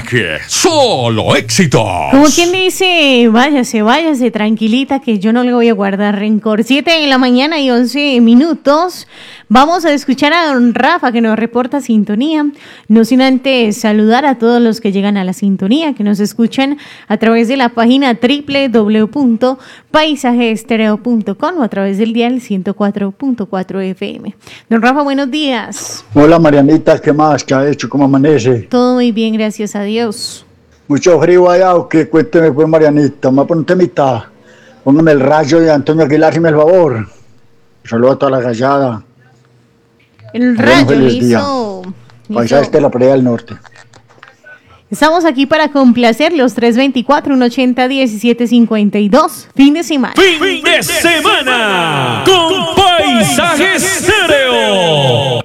arranque, solo éxitos. Como quien dice, váyase, tranquilita, que yo no le voy a guardar rencor. 7 de la mañana y 11 minutos. Vamos a escuchar a don Rafa, que nos reporta sintonía. No sin antes saludar a todos los que llegan a la sintonía, que nos escuchan a través de la página www.paisajeestereo.com o a través del dial 104.4 FM. Don Rafa, buenos días. Hola Marianita, ¿qué más? ¿Qué ha hecho? ¿Cómo amanece? Todo muy bien, gracias a Dios. Mucho frío allá, ¿o qué? Cuénteme pues, Marianita. Me voy a poner un temita. Póngame el rayo de Antonio Aguilar, si me el favor. Saludos a toda la gallada. El rayo hizo... Paisajes de la Playa del Norte. Estamos aquí para complacer los 324-180-1752. Fin de semana. Fin de semana con Paisajes Estéreo.